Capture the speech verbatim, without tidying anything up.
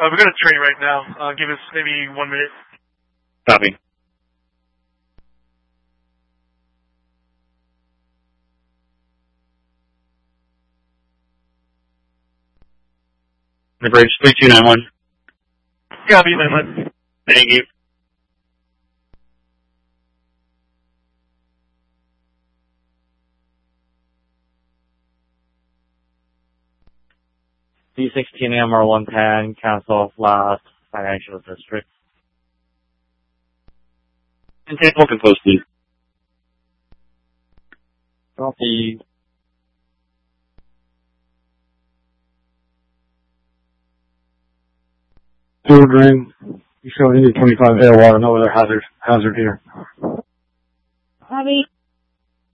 Uh, we're going to train right now. Uh, give us maybe one minute. Copy. The bridge three two nine one. Yeah, I'll be in my Thank you. D sixteen M R one ten, cancel off last financial district. And take look and post, please. Copy. Sewer drain. You show Indy twenty-five air water, no other hazard hazard here. Copy.